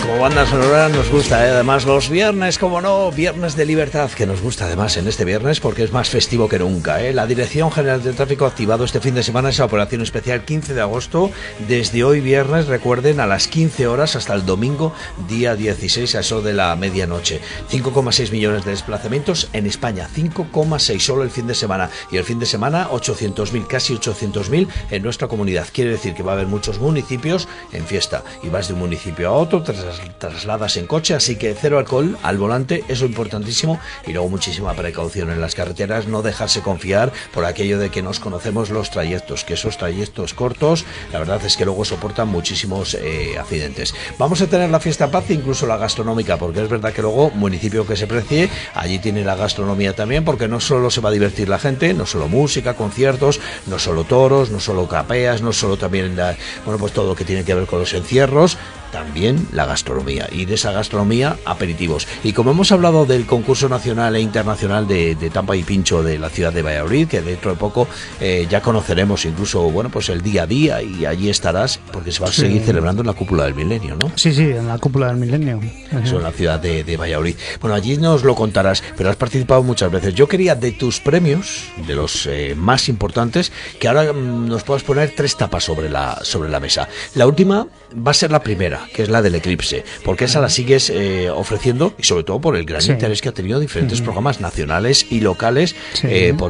Como banda sonora nos gusta, además los viernes, como no, viernes de libertad, que nos gusta además en este viernes porque es más festivo que nunca. La Dirección General de Tráfico ha activado este fin de semana esa operación especial 15 de agosto, desde hoy viernes, recuerden, a las 15 horas hasta el domingo, día 16, a eso de la medianoche. 5,6 millones de desplazamientos en España, 5,6 solo el fin de semana, y el fin de semana 800.000, casi 800.000 en nuestra comunidad. Quiere decir que va a haber muchos municipios en fiesta, y vas de un municipio a otro, trasladas en coche, así que cero alcohol al volante, eso es importantísimo, y luego muchísima precaución en las carreteras, no dejarse confiar por aquello de que nos conocemos los trayectos, que esos trayectos cortos, la verdad es que luego soportan muchísimos accidentes. Vamos a tener la fiesta paz, incluso la gastronómica, porque es verdad que luego, municipio que se precie, allí tiene la gastronomía también, porque no solo se va a divertir la gente, no solo música, conciertos, no solo toros, no solo capeas, no solo también pues todo lo que tiene que ver con los encierros, también la gastronomía, y de esa gastronomía aperitivos. Y como hemos hablado del concurso nacional e internacional de tapa y pincho de la ciudad de Valladolid, que dentro de poco ya conoceremos incluso pues el día a día, y allí estarás porque se va a seguir celebrando en la Cúpula del Milenio, ¿no? Sí, en la Cúpula del Milenio. Eso en la ciudad de Valladolid. Bueno, allí nos lo contarás, pero has participado muchas veces. Yo quería de tus premios, de los más importantes, que ahora nos puedas poner 3 tapas sobre la mesa. La última va a ser la primera, que es la del eclipse, porque esa la sigues ofreciendo, y sobre todo por el gran interés que ha tenido diferentes programas nacionales y locales por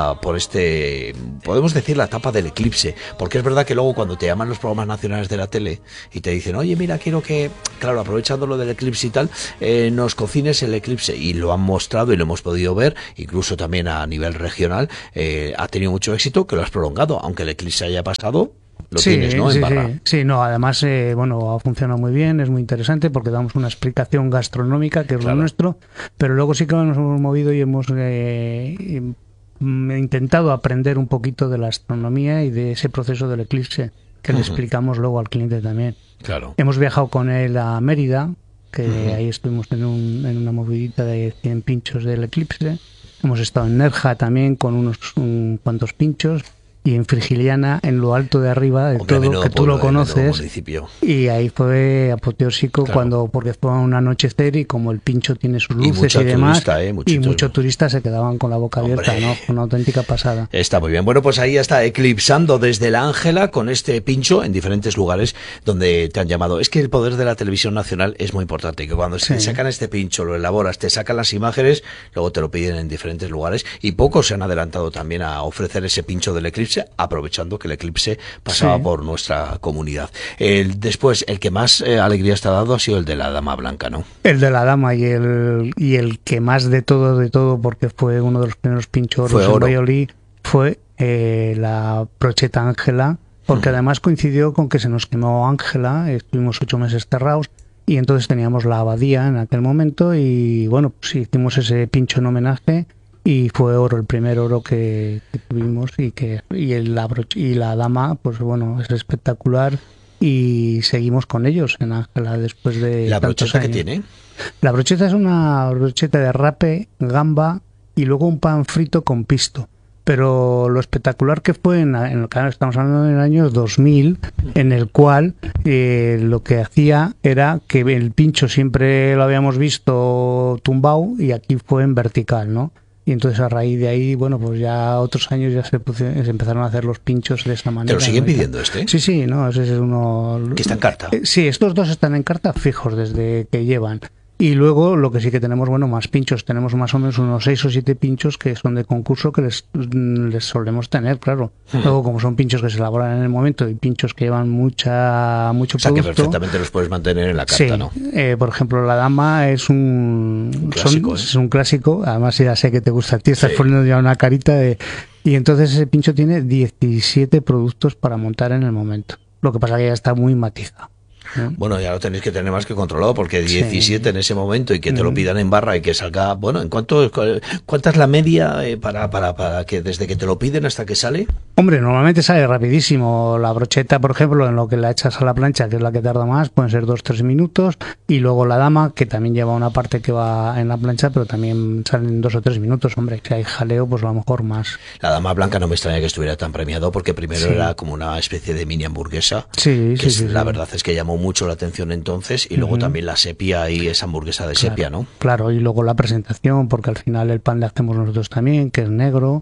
este, podemos decir, la etapa del eclipse, porque es verdad que luego cuando te llaman los programas nacionales de la tele y te dicen, oye, mira, quiero que, claro, aprovechando lo del eclipse y tal, nos cocines el eclipse, y lo han mostrado y lo hemos podido ver, incluso también a nivel regional, ha tenido mucho éxito, que lo has prolongado, aunque el eclipse haya pasado. Lo tienes, ¿no? En barra. Sí, no, además, ha funcionado muy bien, es muy interesante porque damos una explicación gastronómica, que es lo nuestro, pero luego sí que nos hemos movido y hemos intentado aprender un poquito de la astronomía y de ese proceso del eclipse, que le explicamos luego al cliente también. Claro. Hemos viajado con él a Mérida, que ahí estuvimos en una movidita de 100 pinchos del eclipse. Hemos estado en Nerja también con unos cuantos pinchos, y en Frigiliana, en lo alto de arriba de todo, que tú lo conoces, y ahí fue apoteósico, porque fue un anochecer, y como el pincho tiene sus luces y demás, y muchos turistas se quedaban con la boca abierta, ¿no? Una auténtica pasada. Está muy bien. Bueno, pues ahí está eclipsando desde la Ángela con este pincho en diferentes lugares donde te han llamado. Es que el poder de la televisión nacional es muy importante, que cuando te sacan este pincho, lo elaboras, te sacan las imágenes, luego te lo piden en diferentes lugares, y pocos se han adelantado también a ofrecer ese pincho del eclipse, aprovechando que el eclipse pasaba por nuestra comunidad. Después, el que más alegría te ha dado ha sido el de la Dama Blanca, ¿no? El de la Dama, y el que más de todo, porque fue uno de los primeros pinchos en Valladolid, fue la brocheta Ángela, porque además coincidió con que se nos quemó Ángela, estuvimos 8 meses cerrados, y entonces teníamos la abadía en aquel momento, y bueno, pues hicimos ese pincho en homenaje, y fue oro, el primer oro que tuvimos, y la Dama, pues bueno, es espectacular, y seguimos con ellos en Ángela después de ¿La tantos brocheta años. que tiene? La brocheta es una brocheta de rape, gamba y luego un pan frito con pisto. Pero lo espectacular que fue estamos hablando del año 2000, en el cual lo que hacía era que el pincho siempre lo habíamos visto tumbado, y aquí fue en vertical, ¿no? Y entonces a raíz de ahí, bueno, pues ya otros años ya se empezaron a hacer los pinchos de esta manera. ¿Te lo siguen pidiendo este? Sí, no, ese es uno... ¿Que está en carta? Sí, estos dos están en carta fijos desde que llevan. Y luego lo que sí que tenemos, más pinchos. Tenemos más o menos unos 6 o 7 pinchos que son de concurso, que les solemos tener, claro. Luego, como son pinchos que se elaboran en el momento y pinchos que llevan mucho producto... que perfectamente los puedes mantener en la carta, ¿no? Por ejemplo, la Dama es un clásico, es un clásico. Además, ya sé que te gusta a ti, estás poniendo ya una carita de... Y entonces ese pincho tiene 17 productos para montar en el momento. Lo que pasa es que ya está muy matizado. Bueno, ya lo tenéis que tener más que controlado, porque 17 en ese momento, y que te lo pidan en barra y que salga, ¿cuánta es la media para que desde que te lo piden hasta que sale? Hombre, normalmente sale rapidísimo. La brocheta, por ejemplo, en lo que la echas a la plancha, que es la que tarda más, pueden ser 2-3 minutos, y luego la Dama, que también lleva una parte que va en la plancha, pero también salen 2 o 3 minutos. Hombre, si hay jaleo, pues a lo mejor más. La Dama Blanca no me extraña que estuviera tan premiado, porque primero era como una especie de mini hamburguesa, la verdad es que llamó llamó mucho la atención entonces, y luego también la sepia y esa hamburguesa de sepia, ¿no? Claro, y luego la presentación, porque al final el pan le hacemos nosotros también, que es negro,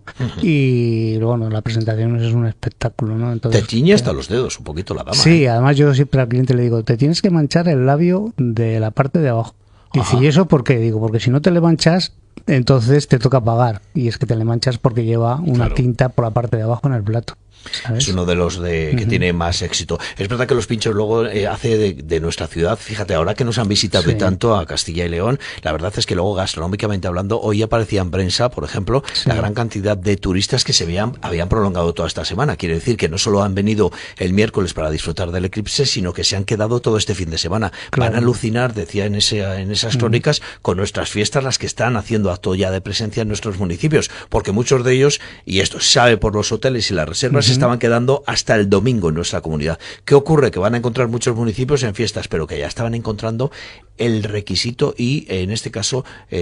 y bueno, la presentación es un espectáculo, ¿no? Entonces, te tiñe hasta los dedos un poquito la dama. Sí, además yo siempre al cliente le digo, te tienes que manchar el labio de la parte de abajo. Dice, ¿y eso por qué? Digo, porque si no te le manchas, entonces te toca pagar. Y es que te le manchas porque lleva una tinta por la parte de abajo en el plato, ¿sabes? Es uno de los que tiene más éxito. Es verdad que los pinchos luego hace de nuestra ciudad, fíjate, ahora que nos han visitado tanto a Castilla y León, la verdad es que luego gastronómicamente hablando, hoy aparecía en prensa, por ejemplo, la gran cantidad de turistas que habían prolongado toda esta semana. Quiere decir que no solo han venido el miércoles para disfrutar del eclipse, sino que se han quedado todo este fin de semana. Van a alucinar, decía en esas crónicas, con nuestras fiestas, las que están haciendo acto ya de presencia en nuestros municipios, porque muchos de ellos, y esto se sabe por los hoteles y las reservas, estaban quedando hasta el domingo en nuestra comunidad. ¿Qué ocurre? Que van a encontrar muchos municipios en fiestas, pero que ya estaban encontrando el requisito y, en este caso,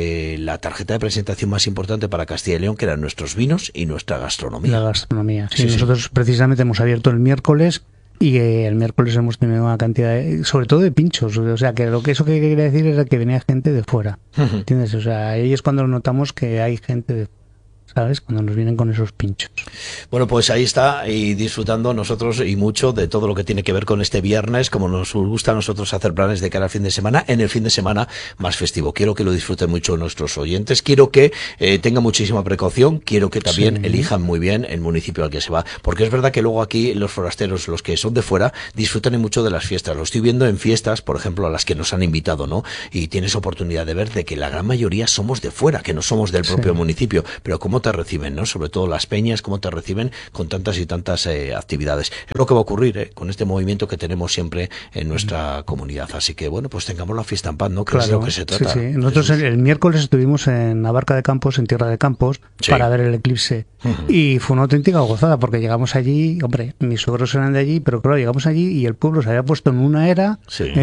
la tarjeta de presentación más importante para Castilla y León, que eran nuestros vinos y nuestra gastronomía. La gastronomía. Sí, nosotros precisamente hemos abierto el miércoles. Y el miércoles hemos tenido una cantidad, sobre todo de pinchos. O sea, que eso que quería decir era que venía gente de fuera. ¿Entiendes? O sea, ahí es cuando notamos que hay gente de fuera, ¿sabes? Cuando nos vienen con esos pinchos. Bueno, pues ahí está, y disfrutando nosotros y mucho de todo lo que tiene que ver con este viernes, como nos gusta a nosotros hacer planes de cara al fin de semana, en el fin de semana más festivo. Quiero que lo disfruten mucho nuestros oyentes, quiero que tengan muchísima precaución, quiero que también elijan muy bien el municipio al que se va, porque es verdad que luego aquí los forasteros, los que son de fuera, disfrutan mucho de las fiestas. Lo estoy viendo en fiestas, por ejemplo, a las que nos han invitado, ¿no? Y tienes oportunidad de ver de que la gran mayoría somos de fuera, que no somos del propio municipio, pero cómo te reciben, ¿no? Sobre todo las peñas, cómo te reciben con tantas y tantas actividades. Es lo que va a ocurrir con este movimiento que tenemos siempre en nuestra comunidad. Así que, bueno, pues tengamos la fiesta en paz, ¿no? Que es de lo que se trata. Sí. Nosotros el miércoles estuvimos en Abarca de Campos, en Tierra de Campos, para ver el eclipse. Y fue una auténtica gozada, porque llegamos allí, hombre, mis suegros eran de allí, pero claro, llegamos allí y el pueblo se había puesto en una era,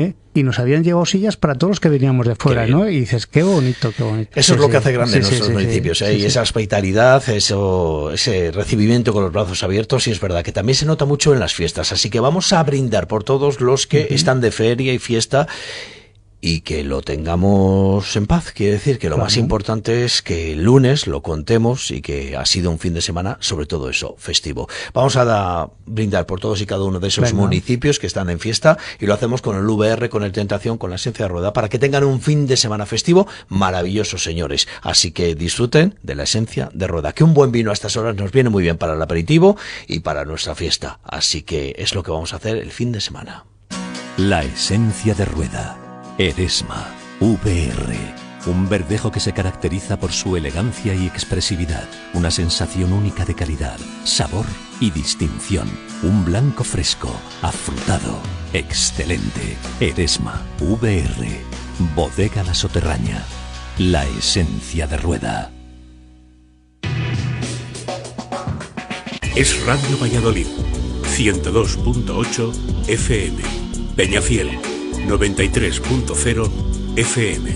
y nos habían llevado sillas para todos los que veníamos de fuera, ¿no? Y dices, qué bonito, qué bonito. Eso es lo que hace grande nuestros municipios, y esa hospitalidad, ese recibimiento con los brazos abiertos, y es verdad que también se nota mucho en las fiestas. Así que vamos a brindar por todos los que están de feria y fiesta, y que lo tengamos en paz. Quiere decir que lo más importante es que el lunes lo contemos y que ha sido un fin de semana, sobre todo eso, festivo. Vamos a brindar por todos y cada uno de esos municipios que están en fiesta, y lo hacemos con el VR, con el Tentación, con la Esencia de Rueda, para que tengan un fin de semana festivo maravilloso, señores. Así que disfruten de la Esencia de Rueda, que un buen vino a estas horas nos viene muy bien para el aperitivo y para nuestra fiesta. Así que es lo que vamos a hacer el fin de semana. La Esencia de Rueda. Eresma VR, un verdejo que se caracteriza por su elegancia y expresividad, una sensación única de calidad, sabor y distinción, un blanco fresco, afrutado, excelente. Eresma VR, Bodega La Soterraña, la Esencia de Rueda. Es Radio Valladolid, 102.8 FM, Peñafiel, 93.0 FM.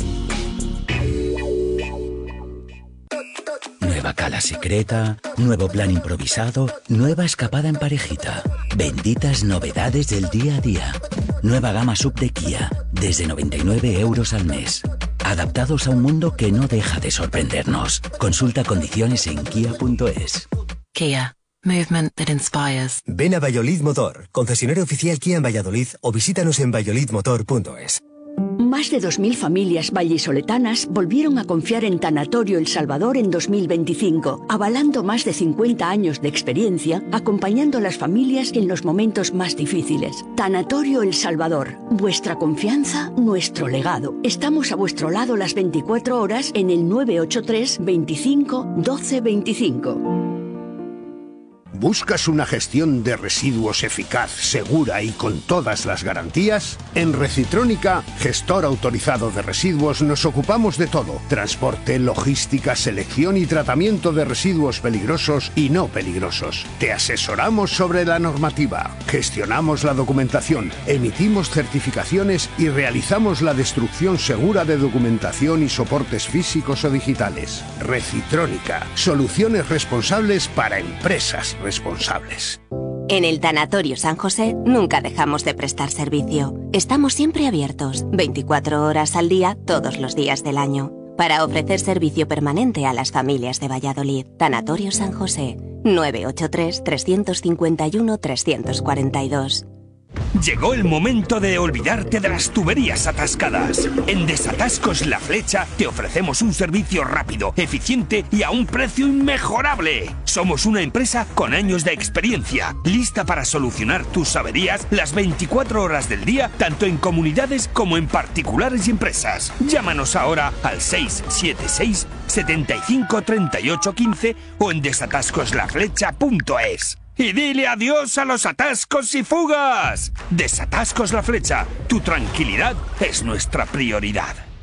Nueva cala secreta, nuevo plan improvisado, nueva escapada en parejita. Benditas novedades del día a día. Nueva gama sub de Kia, desde 99 euros al mes. Adaptados a un mundo que no deja de sorprendernos. Consulta condiciones en kia.es. Kia. Movement that inspires. Ven a Valladolid Motor, concesionario oficial Kia en Valladolid, o visítanos en valladolidmotor.es. Más de 2.000 familias vallisoletanas volvieron a confiar en Tanatorio El Salvador en 2025, avalando más de 50 años de experiencia, acompañando a las familias en los momentos más difíciles. Tanatorio El Salvador, vuestra confianza, nuestro legado. Estamos a vuestro lado las 24 horas en el 983 25 12 25. ¿Buscas una gestión de residuos eficaz, segura y con todas las garantías? En Recitrónica, gestor autorizado de residuos, nos ocupamos de todo: transporte, logística, selección y tratamiento de residuos peligrosos y no peligrosos. Te asesoramos sobre la normativa, gestionamos la documentación, emitimos certificaciones y realizamos la destrucción segura de documentación y soportes físicos o digitales. Recitrónica, soluciones responsables para empresas responsables. En el Tanatorio San José nunca dejamos de prestar servicio. Estamos siempre abiertos, 24 horas al día, todos los días del año, para ofrecer servicio permanente a las familias de Valladolid. Tanatorio San José, 983-351-342. Llegó el momento de olvidarte de las tuberías atascadas. En Desatascos La Flecha te ofrecemos un servicio rápido, eficiente y a un precio inmejorable. Somos una empresa con años de experiencia, lista para solucionar tus averías las 24 horas del día, tanto en comunidades como en particulares y empresas. Llámanos ahora al 676 75 38 15 o en desatascoslaflecha.es. Y dile adiós a los atascos y fugas. Desatascos La Flecha. Tu tranquilidad es nuestra prioridad.